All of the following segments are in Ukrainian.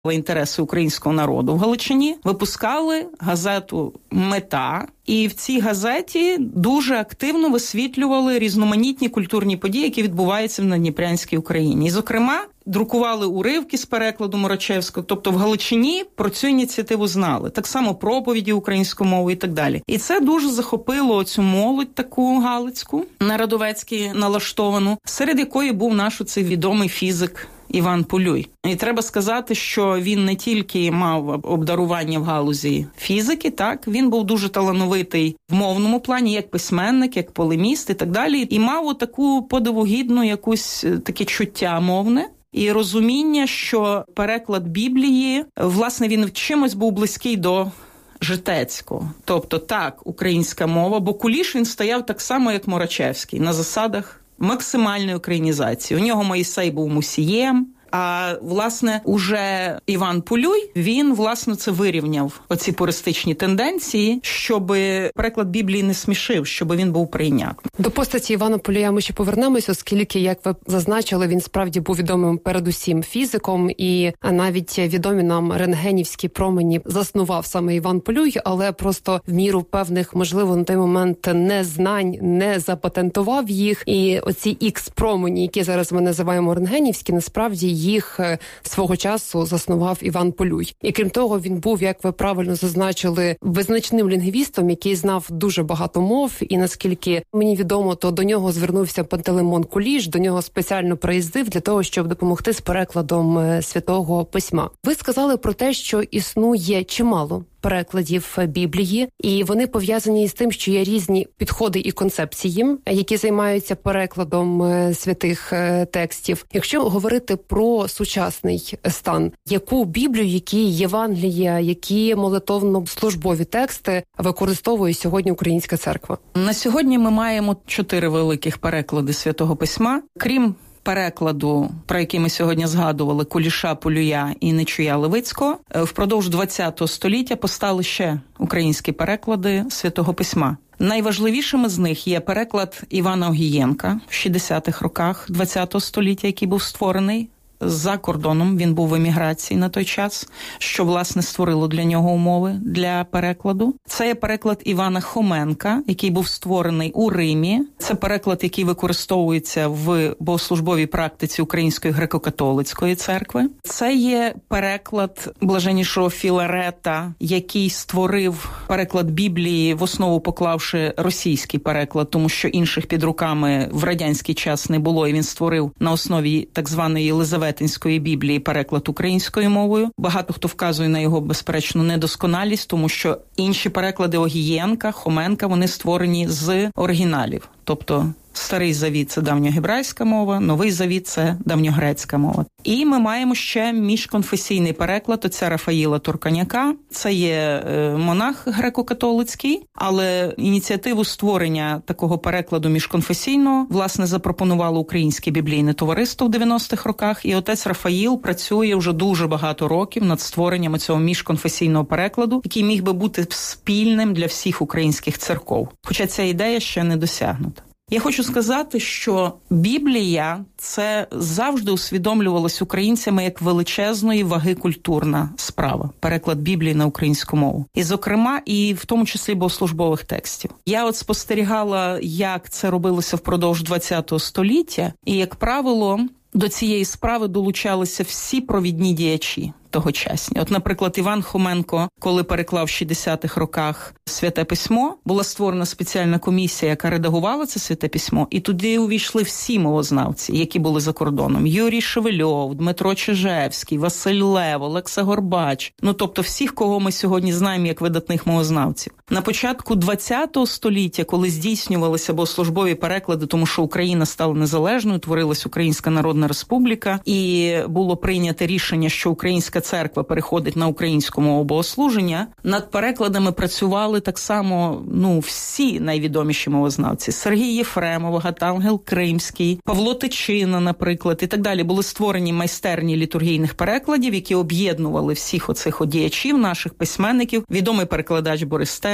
інтереси українського народу в Галичині, випускали газету «Мета». І в цій газеті дуже активно висвітлювали різноманітні культурні події, які відбуваються в Надніпрянській Україні. І, зокрема, друкували уривки з перекладу Морачевського. Тобто в Галичині про цю ініціативу знали. Так само проповіді українською мовою і так далі. І це дуже захопило цю молодь таку галицьку, народовецьки налаштовану, серед якої був наш оцей відомий фізик Іван Полюй. І треба сказати, що він не тільки мав обдарування в галузі фізики, так, він був дуже талановитий в мовному плані, як письменник, як полеміст і так далі. І мав таку подивогідну якусь таке чуття мовне. І розуміння, що переклад Біблії, власне, він в чимось був близький до житецького. Тобто, так, українська мова, бо Куліш він стояв так само, як Морачевський, на засадах максимальної українізації. У нього Мойсей був мусієм, а, власне, уже Іван Полюй, він, власне, це вирівняв, оці пуристичні тенденції, щоб переклад Біблії не смішив, щоб він був прийнятний. До постаті Івана Полюя ми ще повернемось, оскільки, як ви зазначили, він справді був відомим передусім фізиком, і навіть відомі нам рентгенівські промені заснував саме Іван Полюй, але просто в міру певних, можливо, на той момент незнань не запатентував їх, і оці ікс-промені, які зараз ми називаємо рентгенівські, насправді їх свого часу заснував Іван Полюй. І крім того, він був, як ви правильно зазначили, визначним лінгвістом, який знав дуже багато мов, і наскільки мені відомо, то до нього звернувся Пантелеймон Куліш, до нього спеціально приїздив для того, щоб допомогти з перекладом Святого Письма. Ви сказали про те, що існує чимало перекладів Біблії, і вони пов'язані з тим, що є різні підходи і концепції, які займаються перекладом святих текстів. Якщо говорити про сучасний стан, яку Біблію, які Євангелія, які молитовно-службові тексти використовує сьогодні Українська церква? На сьогодні ми маємо 4 великих переклади Святого Письма. Крім перекладу, про який ми сьогодні згадували, Куліша, Полюя і Нечуя Левицького, впродовж ХХ століття постали ще українські переклади Святого Письма. Найважливішими з них є переклад Івана Огієнка в 60-х роках ХХ століття, який був створений за кордоном, він був в еміграції на той час, що, власне, створило для нього умови для перекладу. Це є переклад Івана Хоменка, який був створений у Римі. Це переклад, який використовується в богослужбовій практиці Української греко-католицької церкви. Це є переклад блаженнішого Філарета, який створив переклад Біблії, в основу поклавши російський переклад, тому що інших під руками в радянський час не було, і він створив на основі так званої Єлизаветинської Біблії переклад українською мовою. Багато хто вказує на його, безперечну, недосконалість, тому що інші переклади Огієнка, Хоменка, вони створені з оригіналів. Тобто Старий Завіт – це давньогебрайська мова, Новий Завіт – це давньогрецька мова. І ми маємо ще міжконфесійний переклад отця Рафаїла Турканяка. Це є монах греко-католицький, але ініціативу створення такого перекладу міжконфесійного, власне, запропонувало Українське біблійне товариство в 90-х роках, і отець Рафаїл працює вже дуже багато років над створенням цього міжконфесійного перекладу, який міг би бути спільним для всіх українських церков. Хоча ця ідея ще не досягнута. Я хочу сказати, що Біблія – це завжди усвідомлювалась українцями як величезної ваги культурна справа. Переклад Біблії на українську мову. І, зокрема, і в тому числі богослужбових текстів. Я от спостерігала, як це робилося впродовж ХХ століття, і, як правило, до цієї справи долучалися всі провідні діячі тогочасні. От, наприклад, Іван Хоменко, коли переклав в 60-х роках Святе Письмо, була створена спеціальна комісія, яка редагувала це Святе Письмо, і туди увійшли всі мовознавці, які були за кордоном. Юрій Шевельов, Дмитро Чижевський, Василь Лев, Олекса Горбач. Ну, тобто всіх, кого ми сьогодні знаємо як видатних мовознавців. На початку ХХ століття, коли здійснювалися богослужбові переклади, тому що Україна стала незалежною, творилась Українська Народна Республіка, і було прийнято рішення, що Українська церква переходить на українську мову богослуження, над перекладами працювали так само, всі найвідоміші мовознавці. Сергій Єфремов, Агатангел Кримський, Павло Тичина, наприклад, і так далі. Були створені майстерні літургійних перекладів, які об'єднували всіх оцих діячів, наших письменників. Відомий перекладач Борис Тен,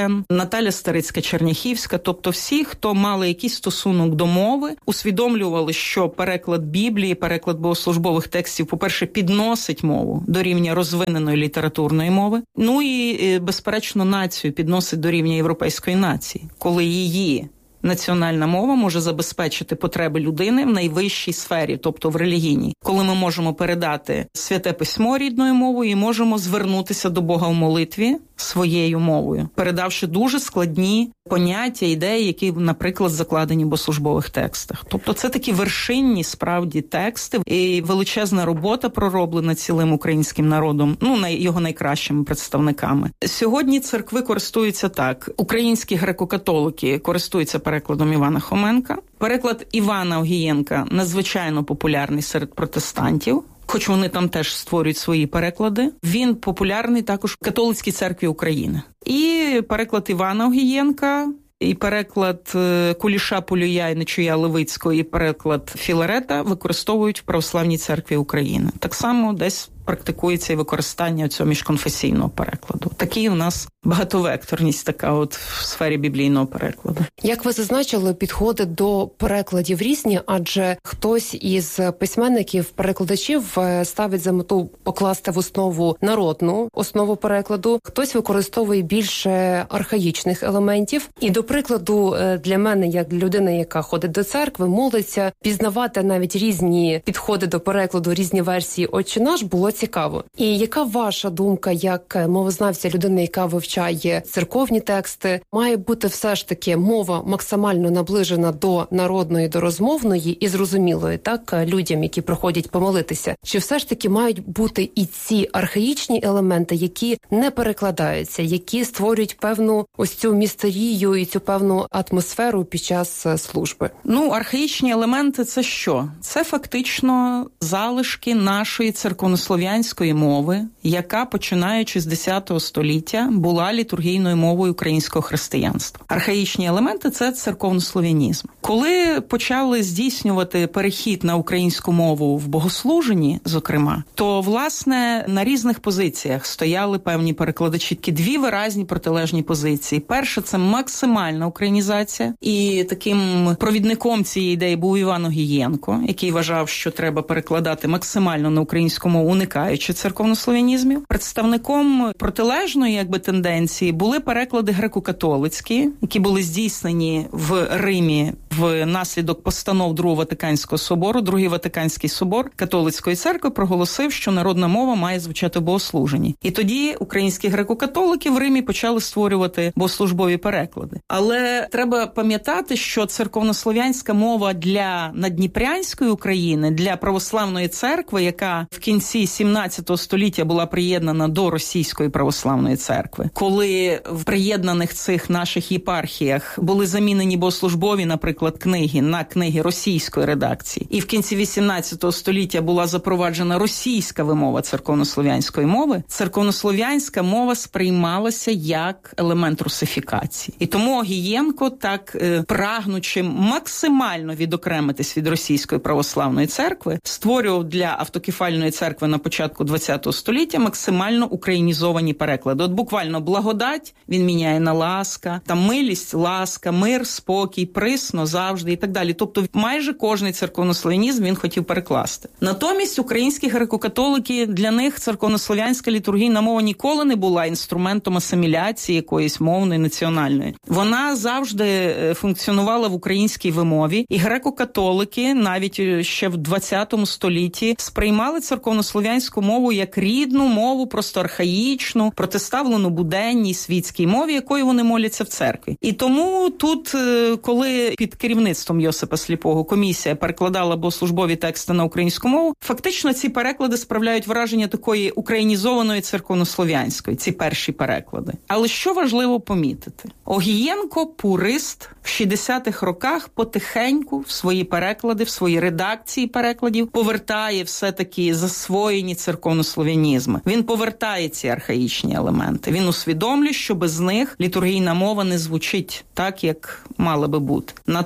Наталя Старицька-Черняхівська, тобто всі, хто мали якийсь стосунок до мови, усвідомлювали, що переклад Біблії, переклад богослужбових текстів, по-перше, підносить мову до рівня розвиненої літературної мови, ну і, безперечно, націю підносить до рівня європейської нації, коли її національна мова може забезпечити потреби людини в найвищій сфері, тобто в релігійній. Коли ми можемо передати Святе Письмо рідною мовою і можемо звернутися до Бога в молитві своєю мовою, передавши дуже складні поняття, ідеї, які, наприклад, закладені в богослужбових текстах. Тобто це такі вершинні, справді, тексти і величезна робота пророблена цілим українським народом, його найкращими представниками. Сьогодні церкви користуються так. Українські греко-католики користуються перекладом Івана Хоменка. Переклад Івана Огієнка надзвичайно популярний серед протестантів, хоч вони там теж створюють свої переклади. Він популярний також в католицькій церкві України. І переклад Івана Огієнка, і переклад Куліша, Полюя і Нечуя Левицького, і переклад Філарета використовують в Православній церкві України. Так само десь практикується і використання цього міжконфесійного перекладу. Такий у нас багатовекторність така от в сфері біблійного перекладу. Як ви зазначили, підходи до перекладів різні, адже хтось із письменників-перекладачів ставить за мету покласти в основу народну основу перекладу, хтось використовує більше архаїчних елементів. І, до прикладу, для мене, як людина, яка ходить до церкви, молиться, пізнавати навіть різні підходи до перекладу, різні версії «Отче наш» було цікаво. І яка ваша думка, як мовознавця, людини, яка вивчає церковні тексти, має бути все ж таки мова максимально наближена до народної, до розмовної і зрозумілої, так, людям, які приходять помолитися? Чи все ж таки мають бути і ці архаїчні елементи, які не перекладаються, які створюють певну ось цю містерію і цю певну атмосферу під час служби? Архаїчні елементи – це що? Це фактично залишки нашої церковнослов'янської мови, яка, починаючи з X століття, була літургійною мовою українського християнства. Архаїчні елементи – це церковнослов'янізм. Коли почали здійснювати перехід на українську мову в богослуженні, зокрема, то, власне, на різних позиціях стояли певні перекладачі. Такі дві виразні протилежні позиції. Перше – це максимальна українізація. І таким провідником цієї ідеї був Іван Огієнко, який вважав, що треба перекладати максимально на українську мову, уникаючи церковнослов'янізмів. Представником протилежної, тенденції були переклади греко-католицькі, які були здійснені в Римі внаслідок постанов Другого Ватиканського собору. Другий Ватиканський собор католицької церкви проголосив, що народна мова має звучати в богослуженні. І тоді українські греко-католики в Римі почали створювати богослужбові переклади. Але треба пам'ятати, що церковнослов'янська мова для наддніпрянської України, для православної церкви, яка в кінці 17 століття була приєднана до російської православної церкви, коли в приєднаних цих наших єпархіях були замінені богослужбові, наприклад, книги на книги російської редакції, і в кінці 18 століття була запроваджена російська вимова церковнослов'янської мови, церковнослов'янська мова сприймалася як елемент русифікації. І тому Огієнко, так прагнучи максимально відокремитись від російської православної церкви, створював для автокефальної церкви на початку ХХ століття максимально українізовані переклади. От буквально благодать він міняє на ласка, там милість, ласка, мир, спокій, присно, завжди і так далі. Тобто майже кожний церковнослов'янізм він хотів перекласти. Натомість українські греко-католики, для них церковнослов'янська літургійна мова ніколи не була інструментом асиміляції якоїсь мовної, національної. Вона завжди функціонувала в українській вимові, і греко-католики навіть ще в ХХ столітті сприймали церковнослов'янську мову як рідну мову, просто архаїчну, протиставлену буденній світській мові, якою вони моляться в церкві. І тому тут, коли під керівництвом Йосипа Сліпого комісія перекладала богослужбові тексти на українську мову, фактично ці переклади справляють враження такої українізованої церковнослов'янської, ці перші переклади. Але що важливо помітити? Огієнко, пурист, в 60-х роках потихеньку в свої переклади, в свої редакції перекладів повертає все-таки засвоєні церковнослов'янізми. Він повертає ці архаїчні елементи. Він усвідомлює, що без них літургійна мова не звучить так, як мала би бути.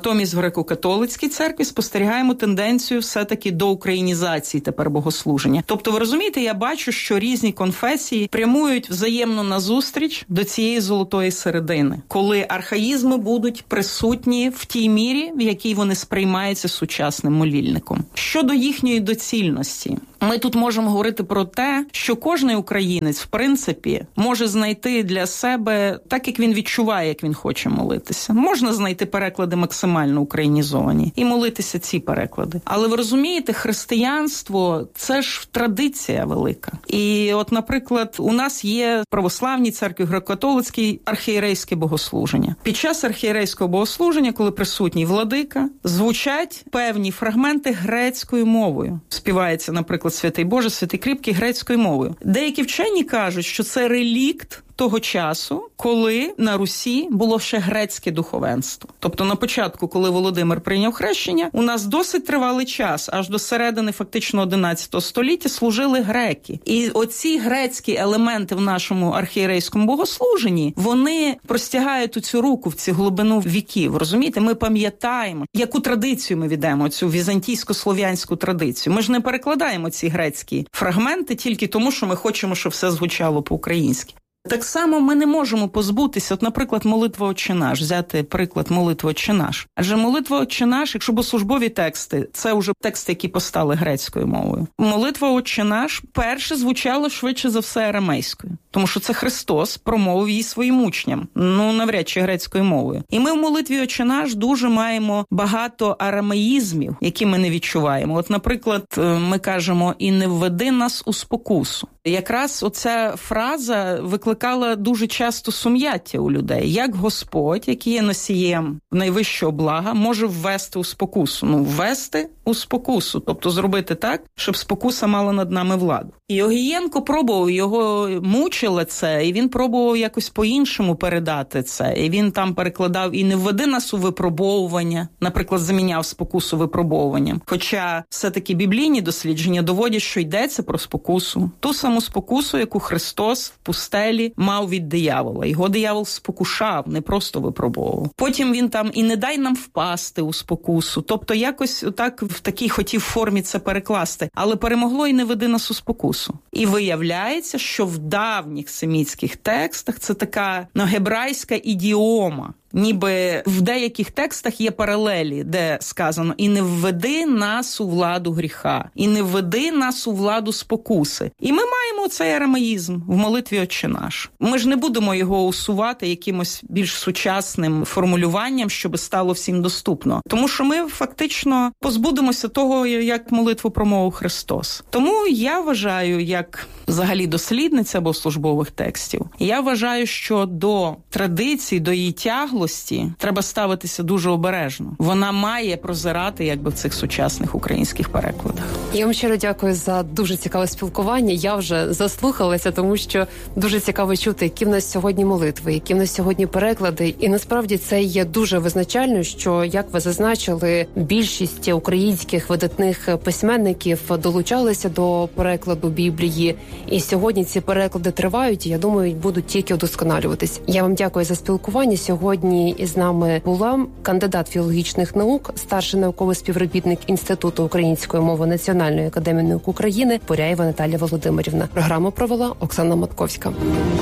Натомість в греко-католицькій церкві спостерігаємо тенденцію все-таки до українізації тепер богослуження. Тобто, ви розумієте, я бачу, що різні конфесії прямують взаємно назустріч до цієї золотої середини, коли архаїзми будуть присутні в тій мірі, в якій вони сприймаються сучасним молільником. Щодо їхньої доцільності, ми тут можемо говорити про те, що кожний українець, в принципі, може знайти для себе так, як він відчуває, як він хоче молитися. Можна знайти переклади максимально українізовані і молитися ці переклади. Але ви розумієте, християнство – це ж традиція велика. І от, наприклад, у нас є в православній церкві, греко-католицькій архієрейське богослуження. Під час архієрейського богослуження, коли присутній владика, звучать певні фрагменти грецькою мовою. Співається, наприклад, «Святий Боже, святий кріпкий» грецькою мовою. Деякі вчені кажуть, що це релікт того часу, коли на Русі було ще грецьке духовенство. Тобто на початку, коли Володимир прийняв хрещення, у нас досить тривалий час, аж до середини фактично 11 століття служили греки. І оці грецькі елементи в нашому архієрейському богослуженні, вони простягають цю руку в цю глибину віків. Розумієте, ми пам'ятаємо, яку традицію ми ведемо, цю візантійсько-слов'янську традицію. Ми ж не перекладаємо ці грецькі фрагменти тільки тому, що ми хочемо, щоб все звучало по-українськи. Так само ми не можемо позбутися, от, наприклад, молитва «Отче наш», взяти приклад молитви «Отче наш». Адже молитва «Отче наш», якщо богослужбові тексти, це вже тексти, які постали грецькою мовою. Молитва «Отче наш» перше звучало швидше за все арамейською, тому що це Христос промовив її своїм учням, навряд чи грецькою мовою. І ми в молитві «Отче наш» дуже маємо багато арамеїзмів, які ми не відчуваємо. От, наприклад, ми кажемо «І не введи нас у спокусу». Якраз оця фраза викликала дуже часто сум'яття у людей. Як Господь, який є носієм найвищого блага, може ввести у спокусу? Ввести у спокусу, тобто зробити так, щоб спокуса мала над нами владу. І Огієнко пробував, його мучило це, і він пробував якось по-іншому передати це. І він там перекладав «І не введи нас у випробовування», наприклад, заміняв спокусу випробовуванням. Хоча все-таки біблійні дослідження доводять, що йдеться про спокусу. Ту саму спокусу, яку Христос в пустелі мав від диявола. Його диявол спокушав, не просто випробовував. Потім він там «І не дай нам впасти у спокусу». Тобто якось так в такій хотів формі це перекласти. Але перемогло «І не веди нас у спокусу». І виявляється, що в давніх семітських текстах це така гебрайська ідіома. Ніби в деяких текстах є паралелі, де сказано «І не введи нас у владу гріха», «І не введи нас у владу спокуси». І ми маємо цей арамеїзм в молитві «Отче наш». Ми ж не будемо його усувати якимось більш сучасним формулюванням, щоб стало всім доступно. Тому що ми фактично позбудемося того, як молитву промовив Христос. Тому я вважаю, як взагалі дослідниця богослужбових текстів, я вважаю, що до традиції, до її тяглості треба ставитися дуже обережно. Вона має прозирати якби в цих сучасних українських перекладах. Я вам щиро дякую за дуже цікаве спілкування. Я вже заслухалася, тому що дуже цікаво чути, які в нас сьогодні молитви, які в нас сьогодні переклади. І насправді це є дуже визначально, що, як ви зазначили, більшість українських видатних письменників долучалися до перекладу Біблії. І сьогодні ці переклади тривають, і, я думаю, будуть тільки удосконалюватись. Я вам дякую за спілкування. Сьогодні із нами була кандидат філологічних наук, старший науковий співробітник Інституту української мови Національної академії наук України Поряєва Наталія Володимирівна. Програму провела Оксана Матковська.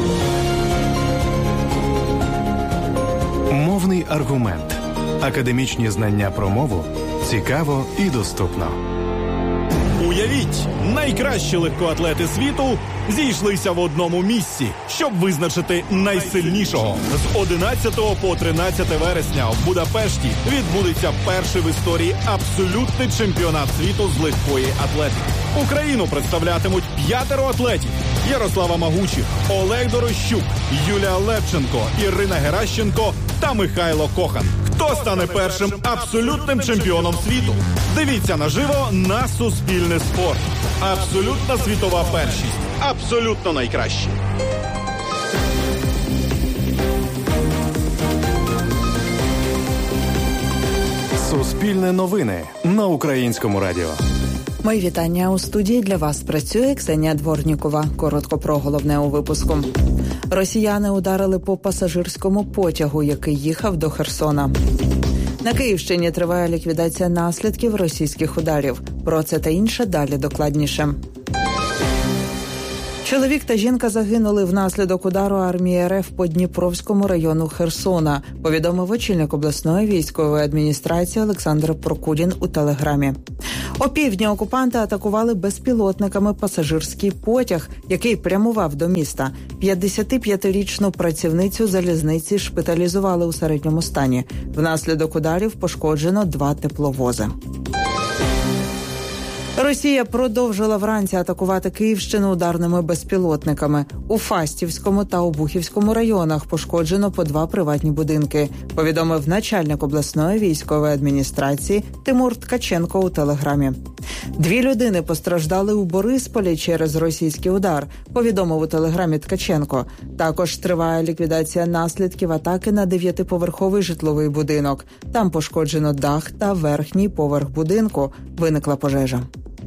Мовний аргумент. Академічні знання про мову цікаво і доступно. Уявіть, найкращі легкоатлети світу зійшлися в одному місці, щоб визначити найсильнішого. З 11 по 13 вересня в Будапешті відбудеться перший в історії абсолютний чемпіонат світу з легкої атлетики. Україну представлятимуть 5 атлетів: Ярослава Магучих, Олег Дорощук, Юлія Левченко, Ірина Геращенко та Михайло Кохан. Хто стане першим абсолютним чемпіоном світу? Дивіться наживо на Суспільне спорт. Абсолютна світова першість. Абсолютно найкраще. Суспільне новини на Українському радіо. Мої вітання. У студії для вас працює Ксенія Дворнікова. Коротко про головне у випуску. Росіяни ударили по пасажирському потягу, який їхав до Херсона. На Київщині триває ліквідація наслідків російських ударів. Про це та інше далі докладніше. Чоловік та жінка загинули внаслідок удару армії РФ по Дніпровському району Херсона, повідомив очільник обласної військової адміністрації Олександр Прокудін у Телеграмі. Опівдні окупанти атакували безпілотниками пасажирський потяг, який прямував до міста. 55-річну працівницю залізниці шпиталізували у середньому стані. Внаслідок ударів пошкоджено 2 тепловози. Росія продовжила вранці атакувати Київщину ударними безпілотниками. У Фастівському та Обухівському районах пошкоджено по 2 приватні будинки, повідомив начальник обласної військової адміністрації Тимур Ткаченко у Телеграмі. 2 людини постраждали у Борисполі через російський удар, повідомив у Телеграмі Ткаченко. Також триває ліквідація наслідків атаки на 9-поверховий житловий будинок. Там пошкоджено дах та верхній поверх будинку. Виникла пожежа.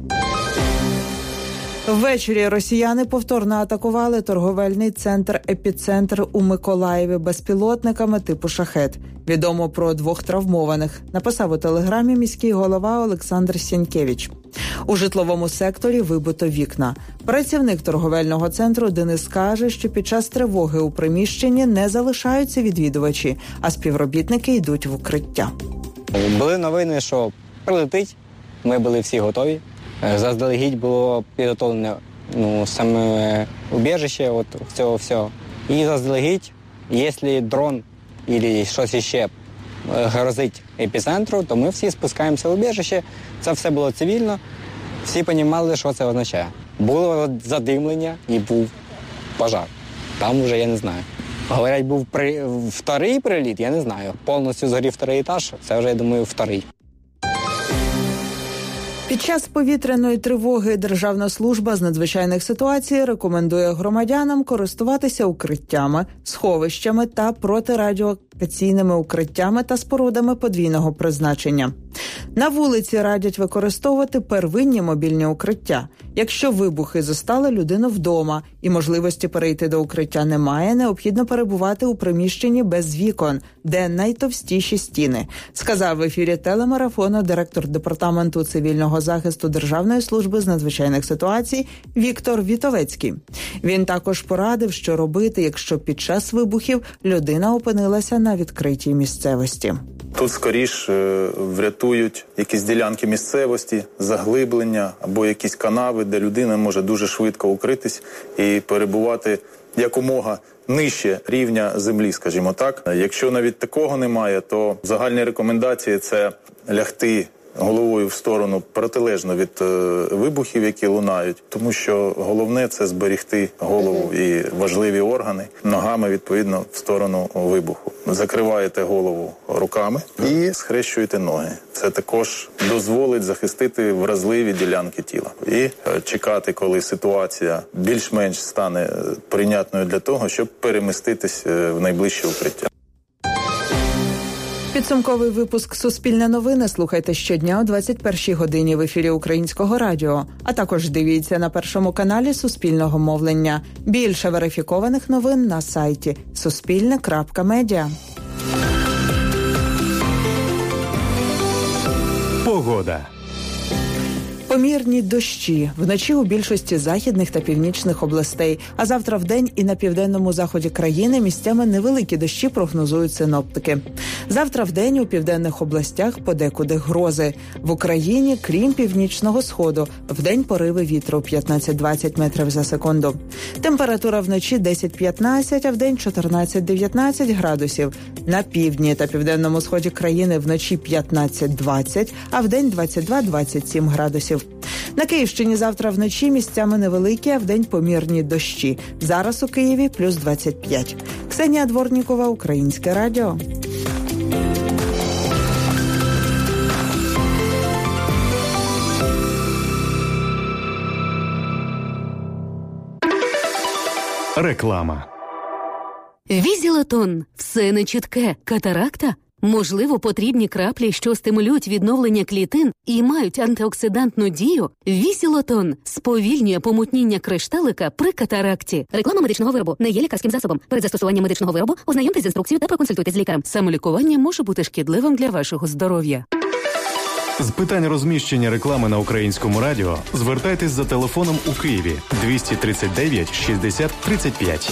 Ввечері росіяни повторно атакували торговельний центр «Епіцентр» у Миколаєві безпілотниками типу «Шахет». Відомо про 2 травмованих, написав у Телеграмі міський голова Олександр Сінькевич. У житловому секторі вибито вікна. Працівник торговельного центру Денис каже, що під час тривоги у приміщенні не залишаються відвідувачі, а співробітники йдуть в укриття. Були новини, що прилетить, ми були всі готові. Заздалегідь було підготовлене саме убіжище от цього всього. І заздалегідь, якщо дрон або щось ще грозить епіцентру, то ми всі спускаємося в убіжище. Це все було цивільно, всі розуміли, що це означає. Було задимлення і був пожар. Там вже я не знаю. Говорять, був 2-й приліт, я не знаю. Повністю згорів 2-й етаж, це вже, я думаю, 2-й. Під час повітряної тривоги Державна служба з надзвичайних ситуацій рекомендує громадянам користуватися укриттями, сховищами та протирадіолокаційними укриттями та спорудами подвійного призначення. На вулиці радять використовувати первинні мобільні укриття. Якщо вибухи застали людину вдома і можливості перейти до укриття немає, необхідно перебувати у приміщенні без вікон, де найтовстіші стіни, сказав в ефірі телемарафону директор Департаменту цивільного захисту Державної служби з надзвичайних ситуацій Віктор Вітовецький. Він також порадив, що робити, якщо під час вибухів людина опинилася на відкритій місцевості. Тут скоріш врятують якісь ділянки місцевості, заглиблення або якісь канави, де людина може дуже швидко укритись і перебувати якомога нижче рівня землі, скажімо так. Якщо навіть такого немає, то загальні рекомендації – це лягти головою в сторону протилежно від вибухів, які лунають, тому що головне – це зберегти голову і важливі органи ногами, відповідно, в сторону вибуху. Закриваєте голову руками і схрещуєте ноги. Це також дозволить захистити вразливі ділянки тіла. І чекати, коли ситуація більш-менш стане прийнятною для того, щоб переміститись в найближче укриття. Підсумковий випуск «Суспільне новини» слухайте щодня о 21-й годині в ефірі Українського радіо. А також дивіться на Першому каналі Суспільного мовлення. Більше верифікованих новин на сайті suspilne.media. Погода. Помірні дощі. Вночі у більшості західних та північних областей. А завтра вдень і на південному заході країни місцями невеликі дощі прогнозують синоптики. Завтра вдень у південних областях подекуди грози. В Україні, крім північного сходу, вдень пориви вітру 15-20 метрів за секунду. Температура вночі 10-15, а вдень 14-19 градусів. На півдні та південному сході країни вночі 15-20, а вдень 22-27 градусів. На Київщині завтра вночі місцями невеликі, а вдень помірні дощі. Зараз у Києві плюс 25. Ксенія Дворнікова, Українське радіо. Реклама. Візілатон. Все нечітке. Катаракта? Можливо, потрібні краплі, що стимулюють відновлення клітин і мають антиоксидантну дію? Вісілотон сповільнює помутніння кришталика при катаракті. Реклама медичного виробу не є лікарським засобом. Перед застосуванням медичного виробу ознайомтесь з інструкцією та проконсультуйтесь з лікарем. Самолікування може бути шкідливим для вашого здоров'я. З питань розміщення реклами на Українському радіо звертайтесь за телефоном у Києві 239 60 35.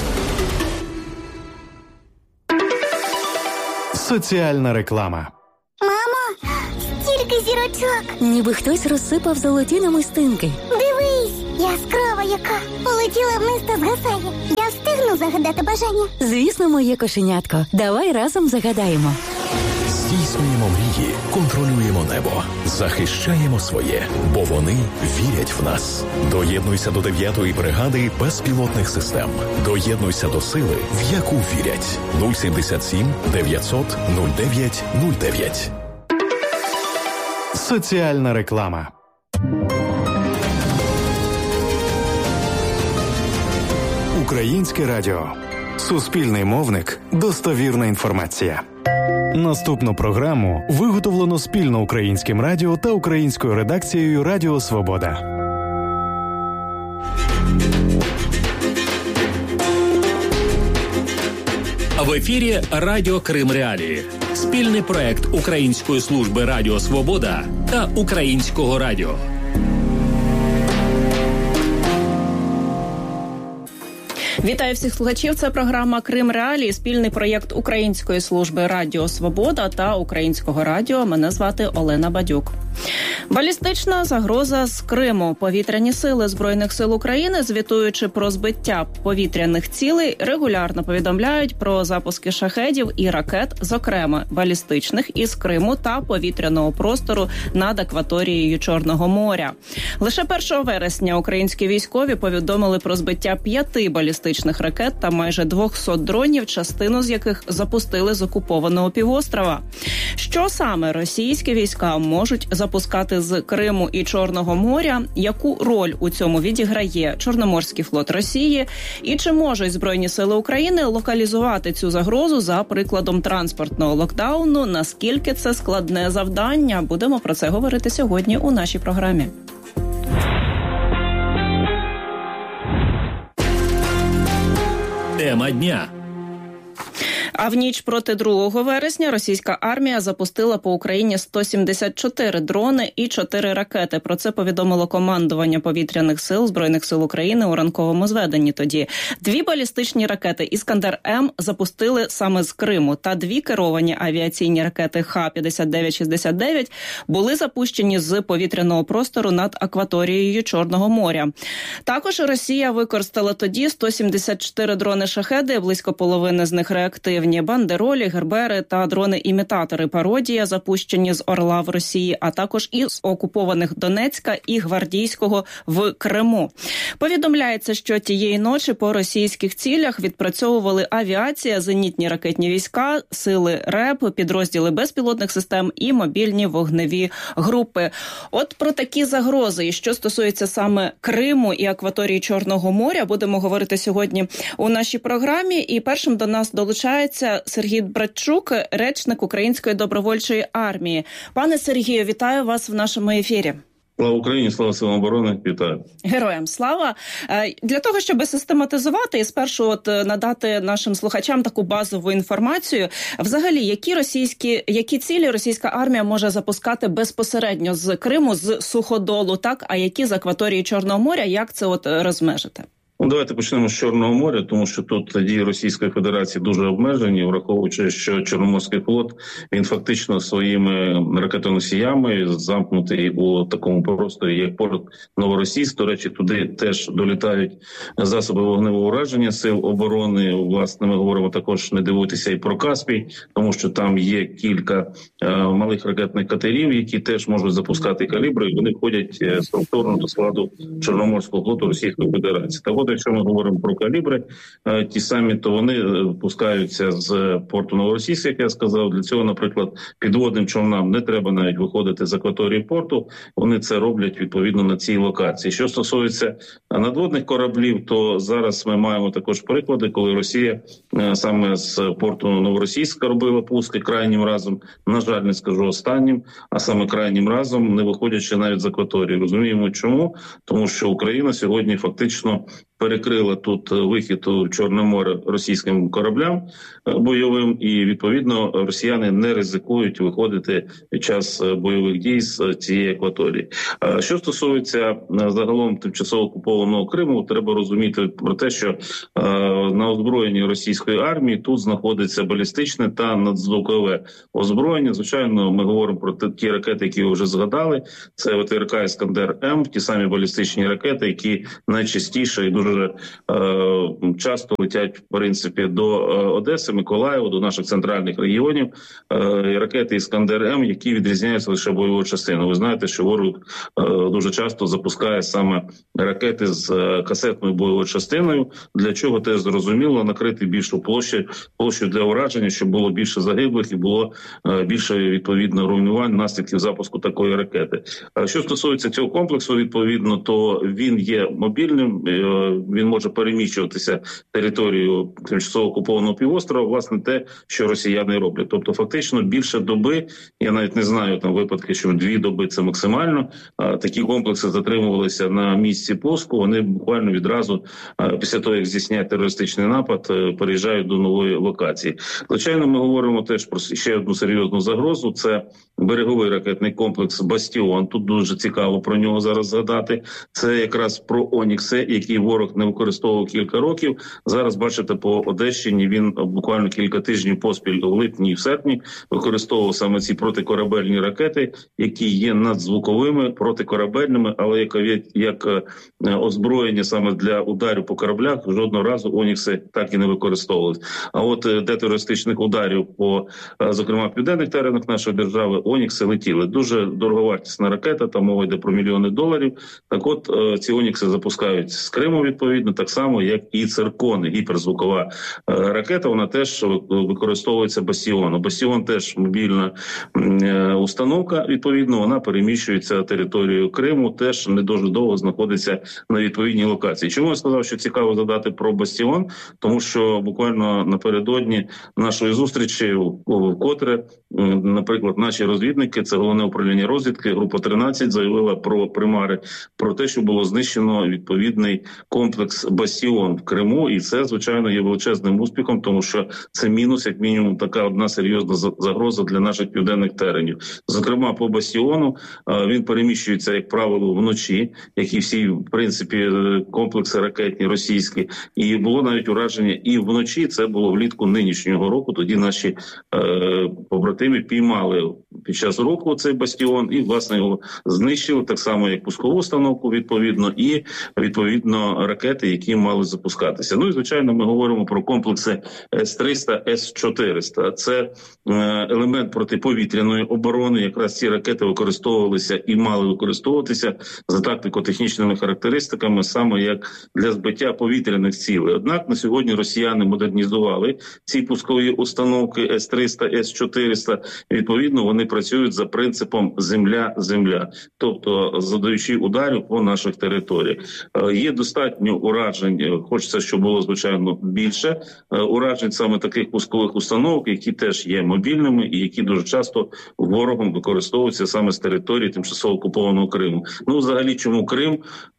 Соціальна реклама. Мамо, стільки зірочок. Ніби хтось розсипав золоті намистинки. Дивись, яскрава яка. Полетіла вниз та згасає. Я встигну загадати бажання. Звісно, моє кошенятко. Давай разом загадаємо. Здійснюємо мрії, контролюємо небо, захищаємо своє, бо вони вірять в нас. Доєднуйся до 9-ї бригади безпілотних систем. Доєднуйся до сили, в яку вірять. 077 900 09 09. Соціальна реклама. Українське радіо. Суспільний мовник. Достовірна інформація. Наступну програму виготовлено спільно Українським радіо та українською редакцією Радіо Свобода. В ефірі Радіо Крим Реалії. Спільний проект Української служби Радіо Свобода та Українського радіо. Вітаю всіх слухачів. Це програма «Крим Реалії», спільний проєкт Української служби Радіо Свобода та Українського радіо. Мене звати Олена Бадюк. Балістична загроза з Криму. Повітряні сили Збройних сил України, звітуючи про збиття повітряних цілей, регулярно повідомляють про запуски шахедів і ракет, зокрема балістичних, із Криму та повітряного простору над акваторією Чорного моря. Лише 1 вересня українські військові повідомили про збиття 5 балістичних ракет та майже 200 дронів, частину з яких запустили з окупованого півострова. Що саме російські війська можуть запускати з Криму і Чорного моря, яку роль у цьому відіграє Чорноморський флот Росії, і чи можуть Збройні сили України локалізувати цю загрозу за прикладом транспортного локдауну, наскільки це складне завдання? Будемо про це говорити сьогодні у нашій програмі. Тема дня. А в ніч проти 2 вересня російська армія запустила по Україні 174 дрони і 4 ракети. Про це повідомило командування повітряних сил Збройних сил України у ранковому зведенні тоді. 2 балістичні ракети «Іскандер-М» запустили саме з Криму, та 2 керовані авіаційні ракети Х-59-69 були запущені з повітряного простору над акваторією Чорного моря. Також Росія використала тоді 174 дрони-шахеди, близько половини з них реактивні. Бандеролі, Гербери та дрони-імітатори «Пародія», запущені з «Орла» в Росії, а також із окупованих Донецька і Гвардійського в Криму. Повідомляється, що тієї ночі по російських цілях відпрацьовували авіація, зенітні ракетні війська, сили РЕБ, підрозділи безпілотних систем і мобільні вогневі групи. От про такі загрози, і що стосується саме Криму і акваторії Чорного моря, будемо говорити сьогодні у нашій програмі. І першим до нас долучається Сергій Братчук, речник Української добровольчої армії. Пане Сергію, вітаю вас в нашому ефірі. Слава Україні, слава силам оборони, вітаю. Героям слава. Для того, щоб систематизувати і спершу надати нашим слухачам таку базову інформацію, взагалі, які цілі російська армія може запускати безпосередньо з Криму, з суходолу, так, а які з акваторії Чорного моря, як це розмежити? Давайте почнемо з Чорного моря, тому що тут дії Російської Федерації дуже обмежені, враховуючи, що Чорноморський флот, він фактично своїми ракетоносіями замкнутий у такому просторі, як порт Новоросійськ. До речі, туди теж долітають засоби вогневого ураження сил оборони. Власне, ми говоримо також, не дивуйтеся, і про Каспій, тому що там є кілька малих ракетних катерів, які теж можуть запускати калібри, і вони входять структурно до складу Чорноморського флоту Російської Федерації. Так от, якщо ми говоримо про калібри, ті самі, то вони пускаються з порту Новоросійськ, як я сказав. Для цього, наприклад, підводним човнам не треба навіть виходити з акваторії порту. Вони це роблять відповідно на цій локації. Що стосується надводних кораблів, то зараз ми маємо також приклади, коли Росія саме з порту Новоросійська робила пуски крайнім разом, на жаль, не скажу останнім, а саме крайнім разом, не виходячи навіть з акваторії. Розуміємо чому? Тому що Україна сьогодні фактично перекрила тут вихід у Чорне море російським кораблям бойовим, і відповідно росіяни не ризикують виходити під час бойових дій з цієї акваторії. Що стосується загалом тимчасово окупованого Криму, треба розуміти про те, що на озброєнні російської армії тут знаходиться балістичне та надзвукове озброєння. Звичайно, ми говоримо про ті ракети, які ви вже згадали. Це ОТРК «Іскандер-М», ті самі балістичні ракети, які найчастіше і дуже часто летять, в принципі, до Одеси, Миколаєва, до наших центральних регіонів. Ракети «Іскандер-М», які відрізняються лише бойовою частиною. Ви знаєте, що ворог дуже часто запускає саме ракети з касетною бойовою частиною. Для чого, теж зрозуміло, накрити більшу площу для ураження, щоб було більше загиблих і було більше, відповідно, руйнувань, наслідків запуску такої ракети. Що стосується цього комплексу, відповідно, то він є мобільним, він може переміщуватися територією тимчасово окупованого півострова, власне, те, що росіяни роблять. Тобто, фактично, більше доби, я навіть не знаю, там випадки, що 2 доби це максимально, такі комплекси затримувалися на місці пуску, вони буквально відразу, після того, як здійсняють терористичний напад, переїжджають до нової локації. Звичайно, ми говоримо теж про ще одну серйозну загрозу, це береговий ракетний комплекс «Бастіон». Тут дуже цікаво про нього зараз згадати. Це якраз про «Онікси», які ворог не використовував кілька років. Зараз, бачите, по Одещині він буквально кілька тижнів поспіль в липні і в серпні використовував саме ці протикорабельні ракети, які є надзвуковими, протикорабельними, але як озброєння саме для ударів по кораблях жодного разу «Онікси» так і не використовували. А от для терористичних ударів по, зокрема, південних теренах нашої держави «Онікси» летіли. Дуже дороговартісна ракета, там мова йде про мільйони доларів. Так от, ці «Онікси» запускають з Криму, відповідно, так само, як і «Циркони», гіперзвукова ракета, вона теж використовується «Бастіоном». «Бастіон» теж мобільна установка, відповідно, вона переміщується територією Криму, теж не дуже довго знаходиться на відповідній локації. Чому я сказав, що цікаво задати про «Бастіон»? Тому що буквально напередодні нашої зустрічі, вкотре, наприклад, наші розвідники, це Головне управління розвідки, група 13, заявила про примари, про те, що було знищено відповідний комплекс «Бастіон» в Криму, і це, звичайно, є величезним успіхом, тому що це мінус, як мінімум, така одна серйозна загроза для наших південних теренів. Зокрема, по «Бастіону» він переміщується, як правило, вночі, як і всі, в принципі, комплекси ракетні російські, і було навіть ураження і вночі, це було влітку нинішнього року, тоді наші побратими піймали під час руху цей «Бастіон» і, власне, його знищили, так само, як пускову установку, відповідно, і, відповідно, ракети, які мали запускатися. Ну і, звичайно, ми говоримо про комплекси С-300, С-400. Це елемент протиповітряної оборони. Якраз ці ракети використовувалися і мали використовуватися за тактико-технічними характеристиками, саме як для збиття повітряних цілей. Однак на сьогодні росіяни модернізували ці пускові установки С-300, С-400. Відповідно, вони працюють за принципом «земля-земля», тобто задаючи ударів по наших територіях. Є достатньо уражень, хочеться, щоб було, звичайно, більше уражень саме таких пускових установок, які теж є мобільними і які дуже часто ворогом використовуються саме з території тимчасово окупованого Криму. Ну, взагалі, чому Крим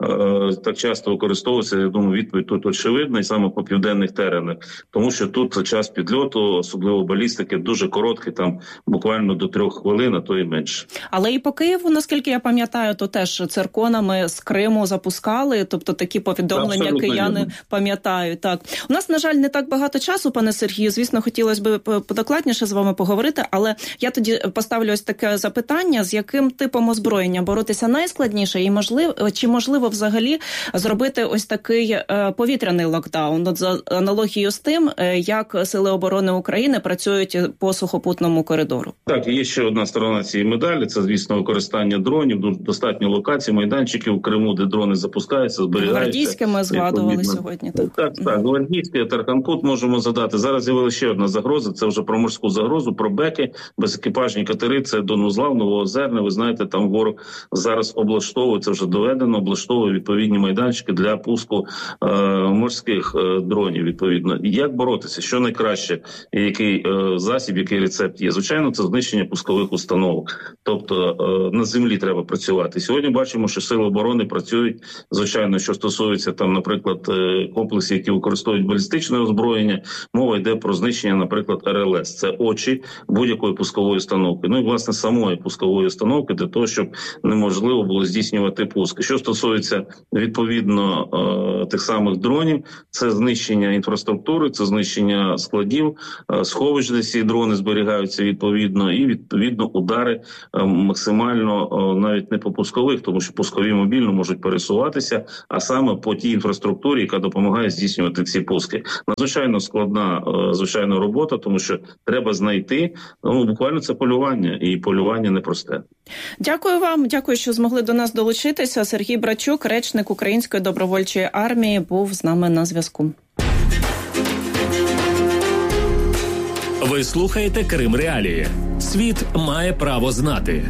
так часто використовується, я думаю, відповідь тут очевидна, і саме по південних теренах. Тому що тут час підльоту, особливо балістики, дуже короткий, там буквально до 3 хвилин, а то і менше. Але і по Києву, наскільки я пам'ятаю, то теж цирконами з Криму запускали, тобто такі повідомлення кияни пам'ятають. Так. У нас, на жаль, не так багато часу, пане Сергію, звісно, хотілося б подокладніше з вами поговорити, але я тоді поставлю ось таке запитання, з яким типом озброєння боротися найскладніше і чи можливо взагалі зробити ось такий повітряний локдаун, от за аналогією з тим, як Сили оборони України працюють по сухопутному коридору? Так, є ще ще одна сторона цієї медалі – це, звісно, використання дронів. Достатньо локацій, майданчиків в Криму, де дрони запускаються, зберігаються. Гвардійське ми згадували сьогодні. Так, Гвардійське, Тарканкут можемо задати. Зараз з'явилася ще одна загроза, це вже про морську загрозу, про беки, безекіпажні катери, це Донузлав, Новоозерне. Ви знаєте, там ворог зараз облаштовує, це вже доведено, облаштовує відповідні майданчики для пуску морських дронів, відповідно. Як боротися? Що найкраще? Який засіб, який рецепт є? Звичайно, це знищення пускових установок. Тобто на землі треба працювати. Сьогодні бачимо, що сили оборони працюють, звичайно, що стосується там, наприклад, комплексів, які використовують балістичне озброєння. Мова йде про знищення, наприклад, РЛС. Це очі будь-якої пускової установки. Ну і, власне, самої пускової установки для того, щоб неможливо було здійснювати пуски. Що стосується, відповідно, тих самих дронів, це знищення інфраструктури, це знищення складів, сховищ, де ці дрони зберігаються відповідно, і відповідно удари максимально навіть не по пускових, тому що пускові мобільно можуть пересуватися, а саме по тій інфраструктурі, яка допомагає здійснювати ці пуски. Надзвичайно складна, звичайно, робота, тому що треба знайти, буквально це полювання, і полювання непросте. Дякую вам, дякую, що змогли до нас долучитися. Сергій Брачук, речник Української добровольчої армії, був з нами на зв'язку. Ви слухаєте Крим Реалії. Світ має право знати.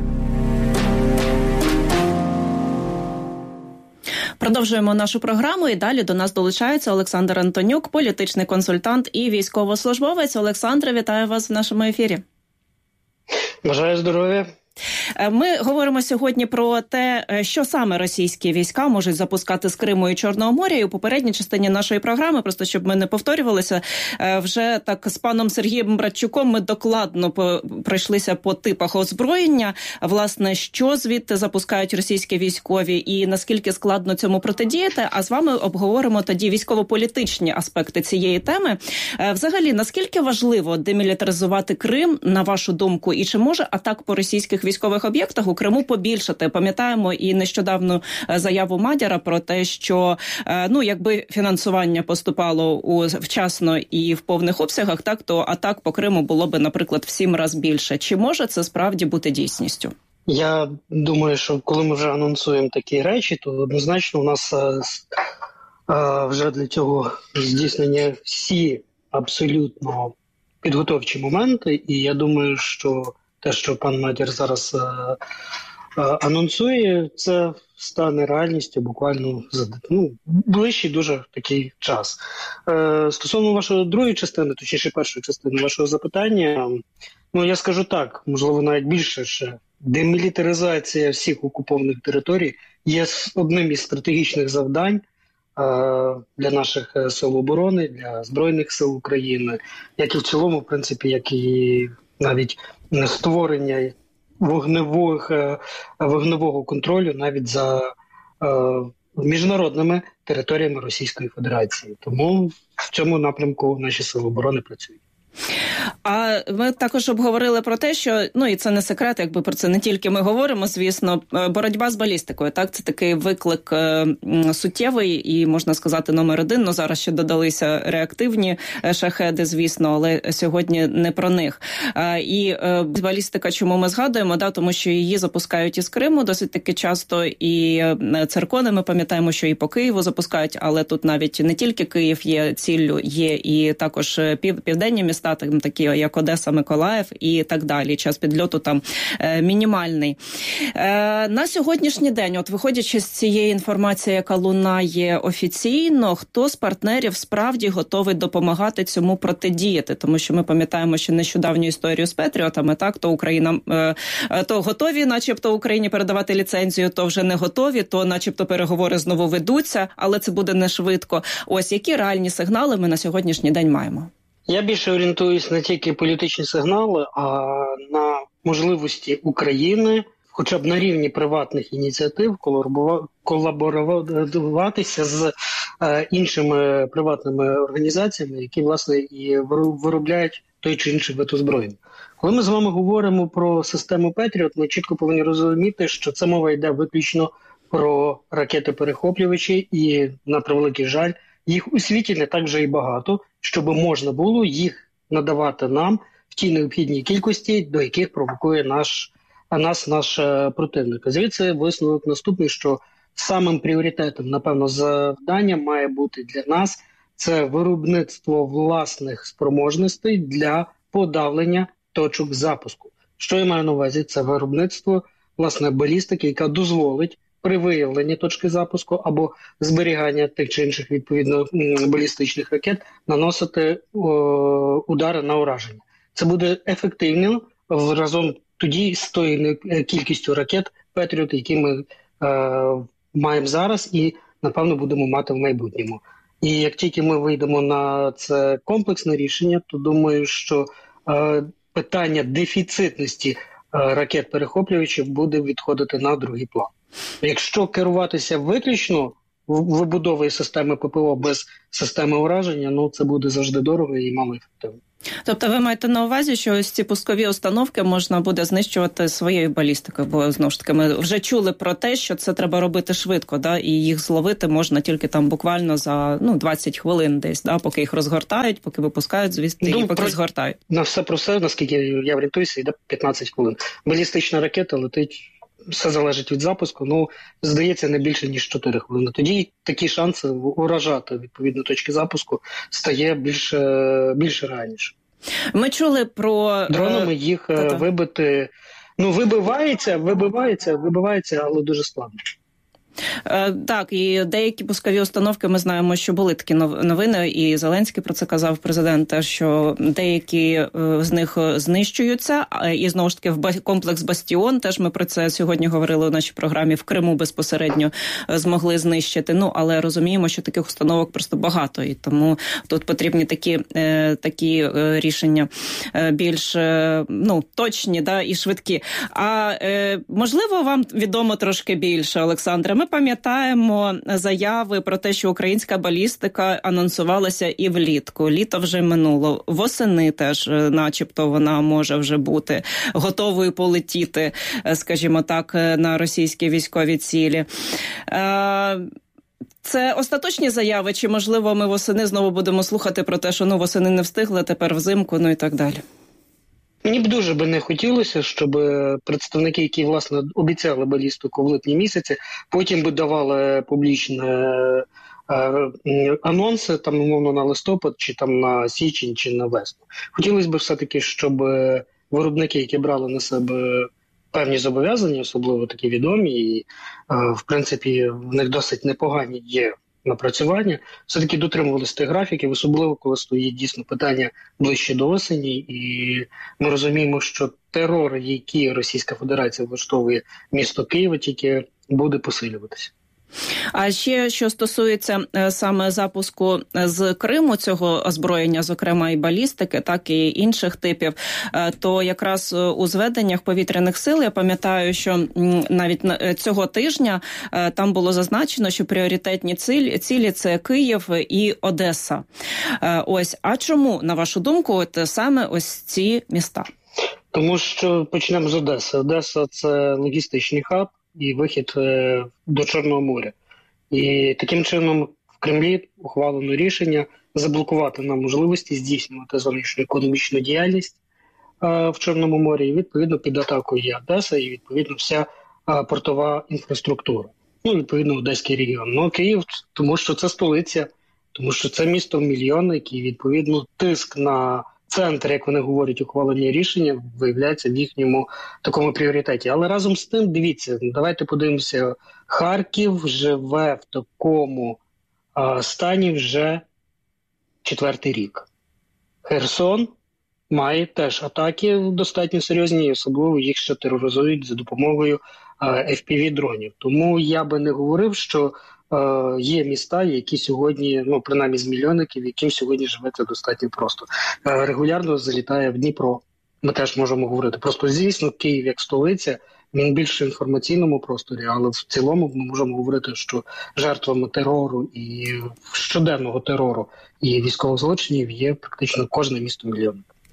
Продовжуємо нашу програму і далі до нас долучається Олександр Антонюк, політичний консультант і військовослужбовець. Олександре, вітаю вас в нашому ефірі. Бажаю здоров'я. Ми говоримо сьогодні про те, що саме російські війська можуть запускати з Криму і Чорного моря. І у попередній частині нашої програми, просто щоб ми не повторювалися, вже так з паном Сергієм Братчуком ми докладно пройшлися по типах озброєння. Власне, що звідти запускають російські військові і наскільки складно цьому протидіяти. А з вами обговоримо тоді військово-політичні аспекти цієї теми. Взагалі, наскільки важливо демілітаризувати Крим, на вашу думку, і чи може атак по російських військових об'єктах у Криму побільшати? Пам'ятаємо і нещодавну заяву Мадяра про те, що якби фінансування поступало вчасно і в повних обсягах, так то атак по Криму було би, наприклад, в 7 разів більше. Чи може це справді бути дійсністю? Я думаю, що коли ми вже анонсуємо такі речі, то однозначно у нас вже для цього здійснені всі абсолютно підготовчі моменти, і я думаю, що те, що пан Мадяр зараз анонсує, це стане реальністю буквально за ближчий дуже такий час. Стосовно вашої другої частини, точніше першої частини вашого запитання, я скажу так, можливо навіть більше ще. Демілітаризація всіх окупованих територій є одним із стратегічних завдань для наших сил оборони, для Збройних сил України, як і в цілому, в принципі, як і навіть створення вогневого контролю навіть за міжнародними територіями Російської Федерації. Тому в цьому напрямку наші сили оборони працюють. А ми також обговорили про те, що, і це не секрет, якби про це не тільки ми говоримо, звісно, боротьба з балістикою, так, це такий виклик суттєвий і, можна сказати, номер 1, зараз ще додалися реактивні шахеди, звісно, але сьогодні не про них. І балістика, чому ми згадуємо, тому що її запускають із Криму досить таки часто, і циркони, ми пам'ятаємо, що і по Києву запускають, але тут навіть не тільки Київ є ціллю, є і також південні міста, такі як Одеса, Миколаїв і так далі. Час підльоту там мінімальний. На сьогоднішній день, виходячи з цієї інформації, яка лунає офіційно, хто з партнерів справді готовий допомагати цьому протидіяти? Тому що ми пам'ятаємо, що нещодавню історію з Петріотами, так, то Україна, то готові, начебто, Україні передавати ліцензію, то вже не готові, то начебто переговори знову ведуться, але це буде не швидко. Ось які реальні сигнали ми на сьогоднішній день маємо? Я більше орієнтуюсь не тільки політичні сигнали, а на можливості України, хоча б на рівні приватних ініціатив, колаборуватися з іншими приватними організаціями, які, власне, і виробляють той чи інший вид озброєння. Коли ми з вами говоримо про систему Петріот, ми чітко повинні розуміти, що це мова йде виключно про ракети-перехоплювачі, і, на превеликий жаль, їх у світі не так вже і багато, щоб можна було їх надавати нам в тій необхідній кількості, до яких провокує наш противник. Звідси висновок наступний, що самим пріоритетом, напевно, завданням має бути для нас це виробництво власних спроможностей для подавлення точок запуску. Що я маю на увазі? Це виробництво, власне, балістики, яка дозволить при виявленні точки запуску або зберігання тих чи інших, відповідно, балістичних ракет наносити удари на ураження. Це буде ефективно разом тоді з тою кількістю ракет «Петріот», які ми маємо зараз і, напевно, будемо мати в майбутньому. І як тільки ми вийдемо на це комплексне рішення, то думаю, що питання дефіцитності ракет-перехоплювачів буде відходити на другий план. Якщо керуватися виключно вибудовою системи ППО без системи ураження, це буде завжди дорого і мало ефективно. Тобто ви маєте на увазі, що ось ці пускові установки можна буде знищувати своєю балістикою, бо, знову ж таки, ми вже чули про те, що це треба робити швидко, да? І їх зловити можна тільки там буквально за 20 хвилин десь, да? Поки їх розгортають, поки випускають, звісно, і поки згортають. На все про все, наскільки я орієнтуюся, йде 15 хвилин. Балістична ракета летить, все залежить від запуску, здається, не більше, ніж 4 хвилини. Тоді такі шанси уражати, відповідно, точки запуску стає більше реальніше. Ми чули про... Дронами їх вибити... Вибивається, але дуже складно. Так, і деякі пускові установки, ми знаємо, що були такі новини, і Зеленський про це казав, президент, що деякі з них знищуються, і знову ж таки комплекс «Бастіон», теж ми про це сьогодні говорили у нашій програмі, в Криму безпосередньо змогли знищити, але розуміємо, що таких установок просто багато, і тому тут потрібні такі рішення більш точні, да, і швидкі. А можливо, вам відомо трошки більше, Олександре? Ми пам'ятаємо заяви про те, що українська балістика анонсувалася і влітку. Літо вже минуло. Восени теж, начебто, вона може вже бути готовою полетіти, скажімо так, на російські військові цілі. Це остаточні заяви, чи, можливо, ми восени знову будемо слухати про те, що восени не встигли, тепер взимку, і так далі? Мені б дуже не хотілося, щоб представники, які, власне, обіцяли балістику в липні місяці, потім би давали публічні анонси, там, умовно, на листопад, чи там на січень, чи на весну. Хотілося б все-таки, щоб виробники, які брали на себе певні зобов'язання, особливо такі відомі, і, в принципі, в них досить непогані є напрацювання, все-таки дотримувалися тих графіків, особливо коли стоїть дійсно питання ближче до осені, і ми розуміємо, що терор, який Російська Федерація влаштовує місто Києва, тільки буде посилюватися. А ще, що стосується саме запуску з Криму цього озброєння, зокрема і балістики, так і інших типів, то якраз у зведеннях повітряних сил, я пам'ятаю, що навіть цього тижня там було зазначено, що пріоритетні цілі – це Київ і Одеса. А чому, на вашу думку, саме ось ці міста? Тому що почнемо з Одеси. Одеса – це логістичний хаб і вихід до Чорного моря. І таким чином в Кремлі ухвалено рішення заблокувати нам можливості здійснювати зовнішню економічну діяльність в Чорному морі. І, відповідно, під атакою є Одеса і, відповідно, вся портова інфраструктура. Відповідно, Одеський регіон. Київ, тому що це столиця, тому що це місто-мільйонник і, відповідно, тиск на центр, як вони говорять, ухвалення рішення, виявляється в їхньому такому пріоритеті. Але разом з тим, дивіться, давайте подивимося, Харків живе в такому стані вже 4-й рік. Херсон має теж атаки достатньо серйозні, і особливо їх ще тероризують за допомогою FPV-дронів. Тому я би не говорив, що є міста, які сьогодні, принаймні з мільйонників, яким сьогодні живеться достатньо просто. Регулярно залітає в Дніпро. Ми теж можемо говорити. Просто, звісно, Київ як столиця, він більше в інформаційному просторі, але в цілому ми можемо говорити, що жертвами терору і щоденного терору і військових злочинів є практично кожне місто-мільйонник.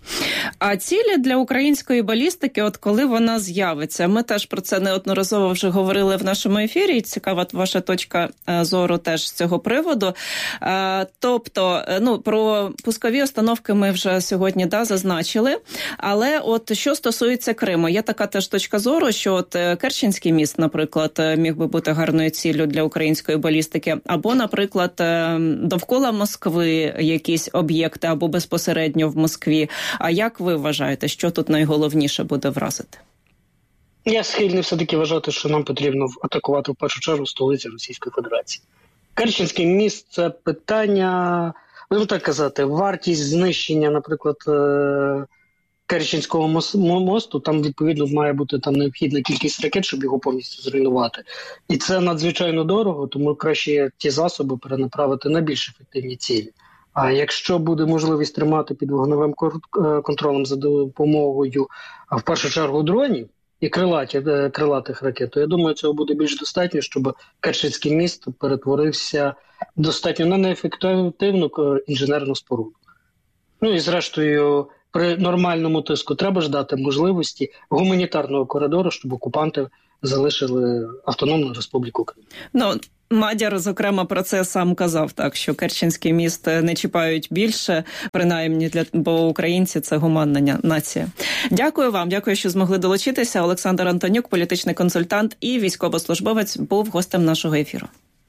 А цілі для української балістики, от коли вона з'явиться? Ми теж про це неодноразово вже говорили в нашому ефірі, і цікава ваша точка зору теж з цього приводу. Тобто, про пускові установки ми вже сьогодні зазначили, але от що стосується Криму, є така теж точка зору, що от Керченський міст, наприклад, міг би бути гарною ціллю для української балістики, або, наприклад, довкола Москви якісь об'єкти, або безпосередньо в Москві. А як ви вважаєте, що тут найголовніше буде вразити? Я схильний все-таки вважати, що нам потрібно атакувати в першу чергу столиці Російської Федерації. Керченський міст – це питання, будемо так казати, вартість знищення, наприклад, Керченського мосту, там, відповідно, має бути там необхідна кількість ракет, щоб його повністю зруйнувати. І це надзвичайно дорого, тому краще ті засоби перенаправити на більш ефективні цілі. А якщо буде можливість тримати під вогневим контролем за допомогою, в першу чергу, дронів і крилатих ракет, то я думаю, цього буде більш достатньо, щоб Керченський міст перетворився достатньо на неефективну інженерну споруду. І зрештою, при нормальному тиску треба ж дати можливості гуманітарного коридору, щоб окупанти залишили Автономну Республіку Крим. Мадяр, зокрема, про це сам казав, так, що Керченський міст не чіпають більше, принаймні, бо українці – це гуманна нація. Дякую вам, дякую, що змогли долучитися. Олександр Антонюк, політичний консультант і військовослужбовець, був гостем нашого ефіру.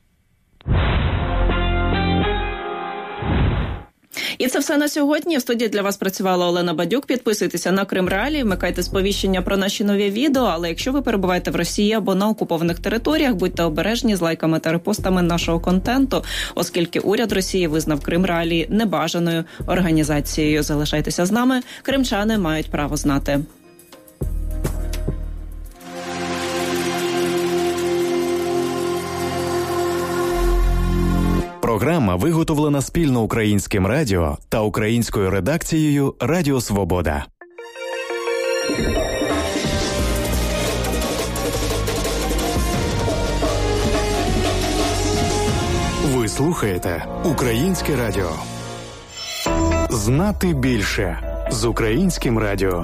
І це все на сьогодні. В студії для вас працювала Олена Бадюк. Підписуйтеся на Крим Реалії, вмикайте сповіщення про наші нові відео. Але якщо ви перебуваєте в Росії або на окупованих територіях, будьте обережні з лайками та репостами нашого контенту, оскільки уряд Росії визнав Крим Реалії небажаною організацією. Залишайтеся з нами. Кримчани мають право знати. Програма виготовлена спільно Українським радіо та українською редакцією Радіо Свобода. Ви слухаєте Українське радіо. Знати більше з Українським радіо.